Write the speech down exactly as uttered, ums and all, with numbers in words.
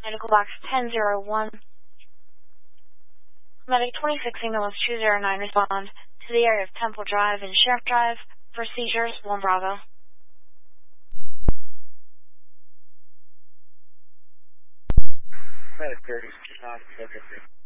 Medical box ten zero one. Medic twenty-six ambulance two zero nine respond to the area of Temple Drive and Sheriff Drive for seizures one Bravo. Medic thirty, uh,